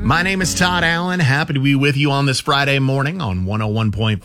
My name is Todd Allen. Happy to be with you on this Friday morning on 101.5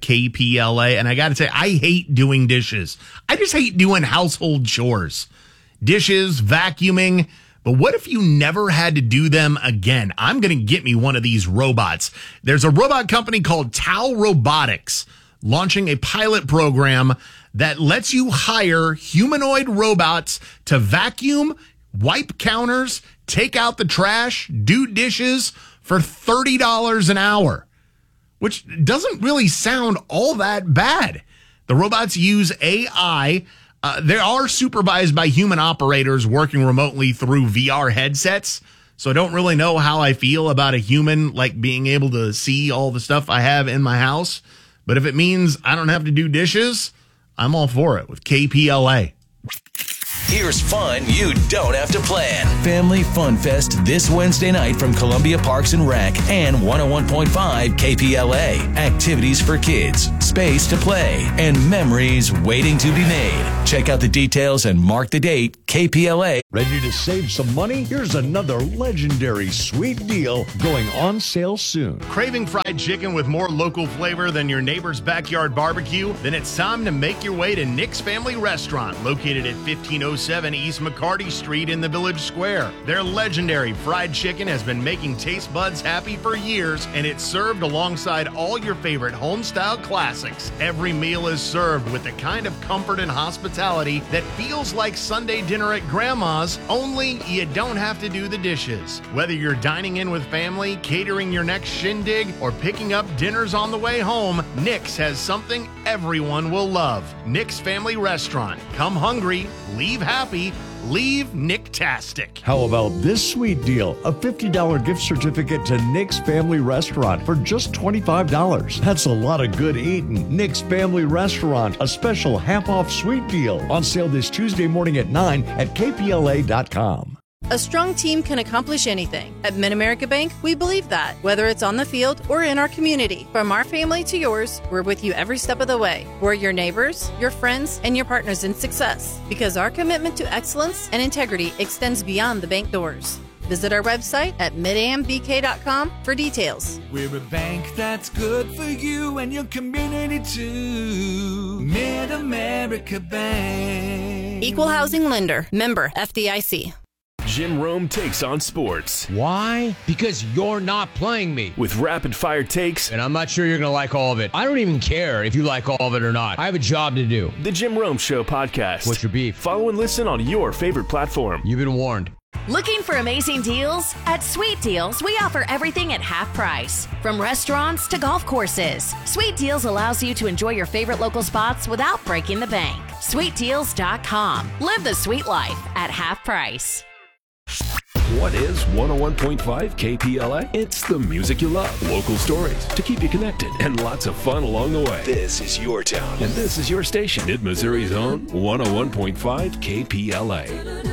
KPLA. And I got to say, I hate doing dishes. I just hate doing household chores. Dishes, vacuuming. But what if you never had to do them again? I'm going to get me one of these robots. There's a robot company called Tao Robotics launching a pilot program that lets you hire humanoid robots to vacuum, wipe counters, take out the trash, do dishes for $30 an hour, which doesn't really sound all that bad. The robots use AI. They are supervised by human operators working remotely through VR headsets. So I don't really know how I feel about a human like being able to see all the stuff I have in my house. But if it means I don't have to do dishes, I'm all for it with KPLA. Here's fun you don't have to plan. Family Fun Fest this Wednesday night from Columbia Parks and Rec and 101.5 KPLA. Activities for kids, space to play, and memories waiting to be made. Check out the details and mark the date, KPLA. Ready to save some money? Here's another legendary sweet deal going on sale soon. Craving fried chicken with more local flavor than your neighbor's backyard barbecue? Then it's time to make your way to Nick's Family Restaurant, located at 1507 East McCarty Street in the Village Square. Their legendary fried chicken has been making taste buds happy for years, and it's served alongside all your favorite home-style classics. Every meal is served with the kind of comfort and hospitality that feels like Sunday dinner at Grandma's, only you don't have to do the dishes. Whether you're dining in with family, catering your next shindig, or picking up dinners on the way home, Nick's has something everyone will love. Nick's Family Restaurant. Come hungry, leave happy, leave Nicktastic. How about this sweet deal? A $50 gift certificate to Nick's Family Restaurant for just $25. That's a lot of good eating. Nick's Family Restaurant, a special half-off sweet deal on sale this Tuesday morning at 9 at KPLA.com. A strong team can accomplish anything. At Mid-America Bank, we believe that, whether it's on the field or in our community. From our family to yours, we're with you every step of the way. We're your neighbors, your friends, and your partners in success, because our commitment to excellence and integrity extends beyond the bank doors. Visit our website at midambk.com for details. We're a bank that's good for you and your community too. Mid-America Bank. Equal housing lender. Member FDIC. Jim Rome takes on sports. Why? Because you're not playing me. With rapid-fire takes. And I'm not sure you're going to like all of it. I don't even care if you like all of it or not. I have a job to do. The Jim Rome Show podcast. What's your beef? Follow and listen on your favorite platform. You've been warned. Looking for amazing deals? At Sweet Deals, we offer everything at half price. From restaurants to golf courses. Sweet Deals allows you to enjoy your favorite local spots without breaking the bank. SweetDeals.com. Live the sweet life at half price. What is 101.5 KPLA? It's the music you love, local stories to keep you connected, and lots of fun along the way. This is your town, and this is your station. Mid Missouri's own 101.5 KPLA.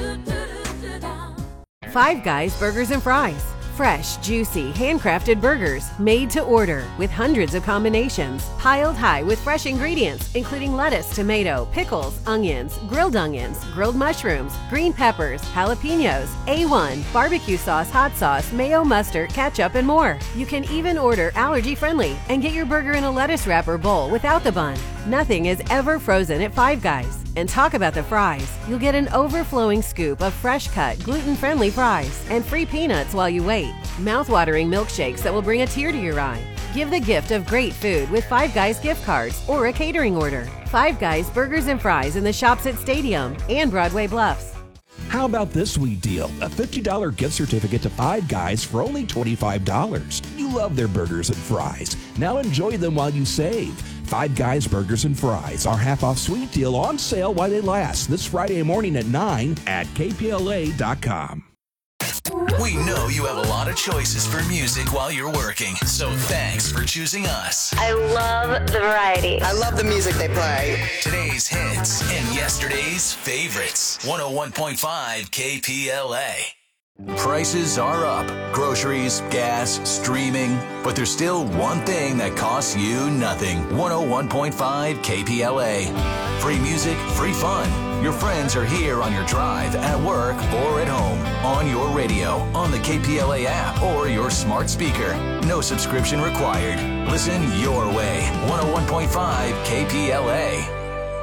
Five Guys Burgers and Fries. Fresh, juicy, handcrafted burgers made to order with hundreds of combinations, piled high with fresh ingredients, including lettuce, tomato, pickles, onions, grilled mushrooms, green peppers, jalapenos, A1, barbecue sauce, hot sauce, mayo, mustard, ketchup, and more. You can even order allergy-friendly and get your burger in a lettuce wrap or bowl without the bun. Nothing is ever frozen at Five Guys. And talk about the fries. You'll get an overflowing scoop of fresh-cut, gluten-friendly fries and free peanuts while you wait. Mouth-watering milkshakes that will bring a tear to your eye. Give the gift of great food with Five Guys gift cards or a catering order. Five Guys Burgers and Fries in the shops at Stadium and Broadway Bluffs. How about this sweet deal? A $50 gift certificate to Five Guys for only $25. You love their burgers and fries. Now enjoy them while you save. Five Guys Burgers and Fries, our half-off sweet deal on sale while they last this Friday morning at 9 at KPLA.com. We know you have a lot of choices for music while you're working, so thanks for choosing us. I love the variety. I love the music they play. Today's hits and yesterday's favorites. 101.5 KPLA. Prices are up. Groceries, gas, streaming. But there's still one thing that costs you nothing. 101.5 KPLA. Free music, free fun. Your friends are here on your drive, at work, or at home, on your radio, on the KPLA app, or your smart speaker. No subscription required. Listen your way. 101.5 KPLA.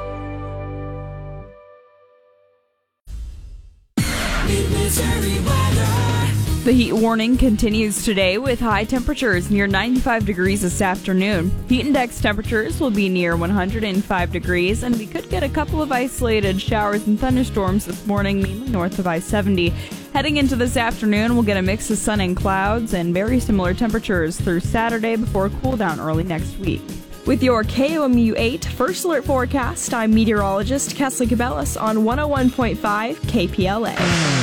The heat warning continues today with high temperatures near 95 degrees this afternoon. Heat index temperatures will be near 105 degrees, and we could get a couple of isolated showers and thunderstorms this morning, mainly north of I-70. Heading into this afternoon, we'll get a mix of sun and clouds and very similar temperatures through Saturday before a cool down early next week. With your KOMU 8 First Alert forecast, I'm meteorologist Kesley Cabellas on 101.5 KPLA.